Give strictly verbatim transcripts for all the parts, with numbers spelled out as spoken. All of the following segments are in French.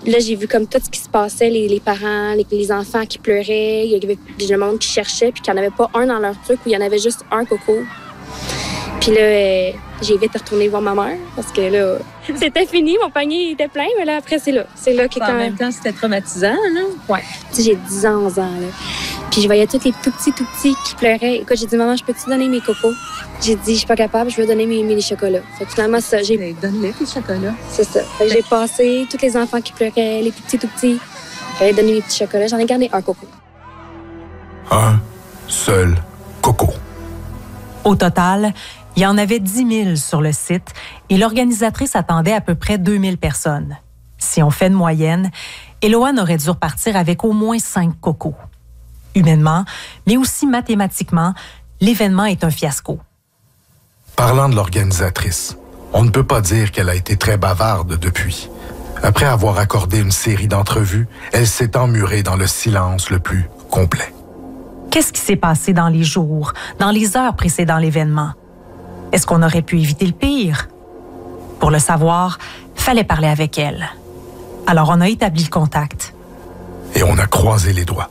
Là, j'ai vu comme tout ce qui se passait, les, les parents, les, les enfants qui pleuraient, il y avait du monde qui cherchait, puis qu'il n'y en avait pas un dans leur truc, où il y en avait juste un coco. Puis là, euh, j'ai vite retourné voir ma mère, parce que là, c'était fini, mon panier était plein, mais là, après, c'est là. C'est là que en quand... même temps, c'était traumatisant, là? Ouais. Tu sais, j'ai dix ans, onze ans, là. Puis je voyais tous les tout petits, tout petits qui pleuraient. Écoute, j'ai dit, maman, je peux-tu donner mes cocos? J'ai dit, je suis pas capable, je veux donner mes, mes chocolats. Fait que finalement, ça, j'ai... Donne-les, tes chocolats. C'est ça. Fait que j'ai passé tous les enfants qui pleuraient, les petits, tout petits. J'allais donner mes petits chocolats. J'en ai gardé un coco. Un seul coco. Au total, il y en avait dix mille sur le site et l'organisatrice attendait à peu près deux mille personnes. Si on fait une moyenne, Éloane aurait dû repartir avec au moins cinq cocos. Humainement, mais aussi mathématiquement, l'événement est un fiasco. Parlant de l'organisatrice, on ne peut pas dire qu'elle a été très bavarde depuis. Après avoir accordé une série d'entrevues, elle s'est emmurée dans le silence le plus complet. Qu'est-ce qui s'est passé dans les jours, dans les heures précédant l'événement? Est-ce qu'on aurait pu éviter le pire? Pour le savoir, fallait parler avec elle. Alors on a établi le contact. Et on a croisé les doigts.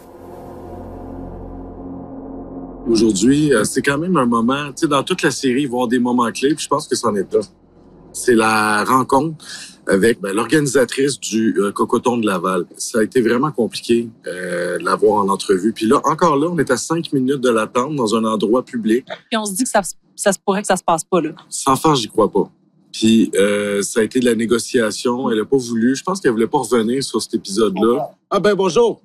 Aujourd'hui, c'est quand même un moment, tu sais, dans toute la série, il va y avoir des moments clés, puis je pense que c'en est là. C'est la rencontre avec ben, l'organisatrice du euh, Cocoton de Laval. Ça a été vraiment compliqué euh, de l'avoir en entrevue. Puis là, encore là, on est à cinq minutes de l'attendre dans un endroit public. Puis on se dit que ça, ça se pourrait que ça se passe pas, là. Sans faire, j'y crois pas. Puis euh, ça a été de la négociation. Elle a pas voulu. Je pense qu'elle voulait pas revenir sur cet épisode-là. Ah ben bonjour!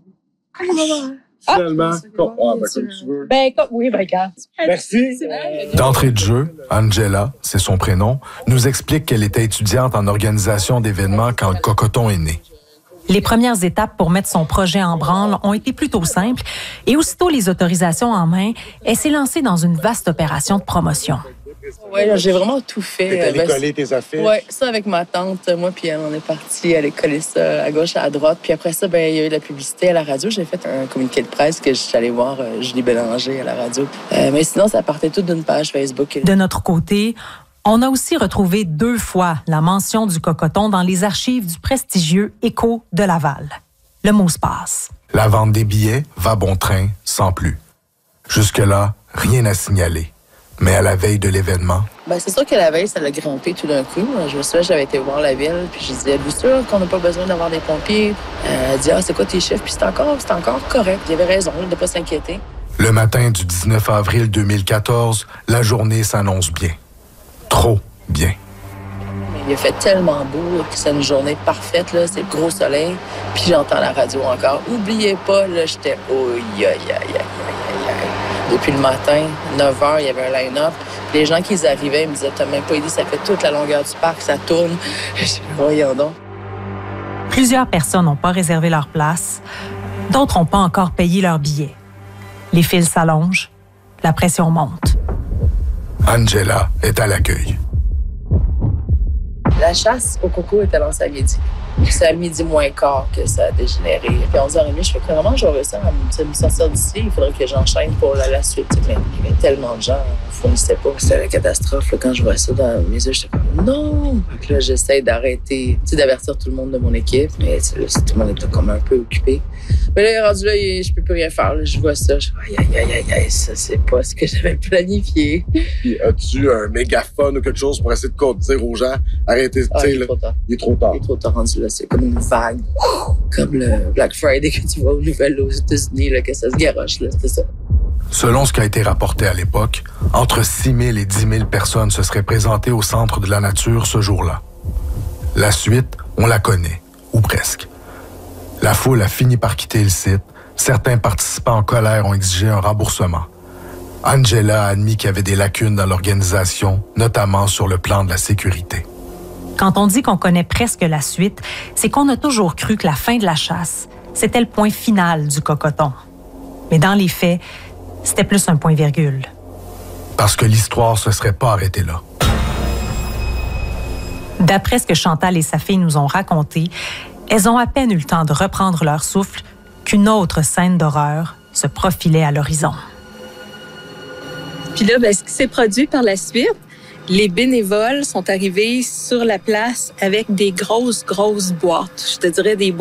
Finalement, ah, bon, ah, ben, comme tu veux. Ben, comme, oui, ben, regarde. Merci. D'entrée de jeu, Angela, c'est son prénom, nous explique qu'elle était étudiante en organisation d'événements quand le Cocoton est né. Les premières étapes pour mettre son projet en branle ont été plutôt simples et aussitôt les autorisations en main, elle s'est lancée dans une vaste opération de promotion. Oui, j'ai vraiment tout fait. T'es allé coller tes affaires? Oui, ça avec ma tante. Moi, puis on est parti aller coller ça à gauche, à droite. Puis après ça, ben il y a eu de la publicité à la radio. J'ai fait un communiqué de presse que je suis allée voir euh, Julie Bélanger à la radio. Euh, mais sinon, ça partait tout d'une page Facebook. De notre côté, on a aussi retrouvé deux fois la mention du Cocoton dans les archives du prestigieux Écho de Laval. Le mot se passe. La vente des billets va bon train, sans plus. Jusque-là, rien à signaler. Mais à la veille de l'événement... Ben, c'est sûr que la veille, ça l'a grimpé tout d'un coup. Je me souviens, j'avais été voir la ville, puis je disais, êtes-vous sûr qu'on n'a pas besoin d'avoir des pompiers? Euh, elle dit, ah, c'est quoi tes chiffres? Puis c'est encore, c'est encore correct. Il avait raison de ne pas s'inquiéter. Le matin du dix-neuf avril deux mille quatorze, la journée s'annonce bien. Trop bien. Il a fait tellement beau que c'est une journée parfaite, là. C'est le gros soleil. Puis j'entends la radio encore. Oubliez pas, là, j'étais, oh, aïe, aïe, aïe, aïe, aïe. Depuis le matin, neuf heures, il y avait un line-up. Les gens qui arrivaient, ils me disaient, t'as même pas idée, ça fait toute la longueur du parc, ça tourne. Je dis, voyons donc. Plusieurs personnes n'ont pas réservé leur place. D'autres n'ont pas encore payé leur billet. Les files s'allongent. La pression monte. Angela est à l'accueil. La chasse au coco était lancée à midi. C'est à midi moins quart que ça a dégénéré. Puis onze heures trente, je fais comment je vais réussir à me sortir d'ici? Il faudrait que j'enchaîne pour la, la suite. Mais il y avait tellement de gens, on ne fournissait pas. C'était la catastrophe. Là, quand je vois ça dans mes yeux, j'étais comme non! Donc là, j'essaie d'arrêter, d'avertir tout le monde de mon équipe. Mais là, tout le monde était comme un peu occupé. Mais là, rendu là, je peux plus rien faire. Là. Je vois ça, je dis aïe, aïe, aïe, aïe, ça, c'est pas ce que j'avais planifié. Puis as-tu un mégaphone ou quelque chose pour essayer de dire aux gens, arrêtez, ah, il est là. trop tard. Il est trop tard. Il est trop tard rendu là. C'est comme une vague. Comme le Black Friday que tu vois aux nouvelles aux États-Unis, là, que ça se garoche, là. C'était ça. Selon ce qui a été rapporté à l'époque, entre six mille et dix mille personnes se seraient présentées au Centre de la nature ce jour-là. La suite, on la connaît, ou presque. La foule a fini par quitter le site. Certains participants en colère ont exigé un remboursement. Angela a admis qu'il y avait des lacunes dans l'organisation, notamment sur le plan de la sécurité. Quand on dit qu'on connaît presque la suite, c'est qu'on a toujours cru que la fin de la chasse, c'était le point final du Cocoton. Mais dans les faits, c'était plus un point-virgule. Parce que l'histoire ne se serait pas arrêtée là. D'après ce que Chantal et sa fille nous ont raconté, elles ont à peine eu le temps de reprendre leur souffle qu'une autre scène d'horreur se profilait à l'horizon. Puis là, ben, ce qui s'est produit par la suite, les bénévoles sont arrivés sur la place avec des grosses, grosses boîtes. Je te dirais des